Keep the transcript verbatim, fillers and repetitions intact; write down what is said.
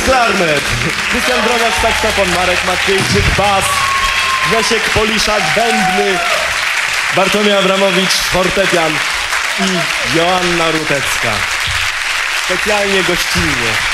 klarnet, Krystian Drogacz saksofon, Marek Maciejczyk bas, Grzesiek Poliszak bębny, Bartłomiej Abramowicz fortepian i Joanna Rutecka. Specjalnie gościnnie.